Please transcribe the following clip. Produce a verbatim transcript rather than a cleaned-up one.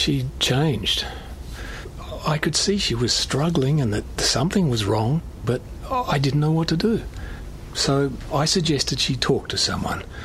She changed. I could see she was struggling and that something was wrong, but I didn't know what to do. So I suggested she talk to someone.